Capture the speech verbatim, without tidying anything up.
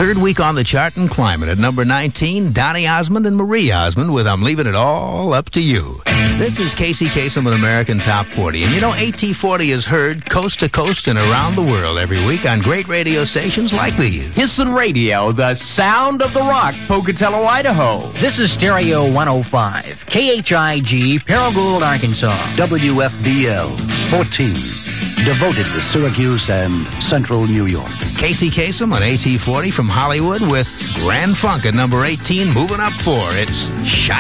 Third week on the chart in climate at number nineteen, Donny Osmond and Marie Osmond with I'm Leaving It All Up to You. This is Casey Kasem with American Top forty. And you know, A T forty is heard coast to coast and around the world every week on great radio stations like these. Hisson Radio, the sound of the rock, Pocatello, Idaho. This is Stereo one oh five, K H I G, Paragould, Arkansas. W F B L fourteen, devoted to Syracuse and Central New York. Casey Kasem on A T forty from Hollywood with Grand Funk at number eighteen, moving up four. It's Shine.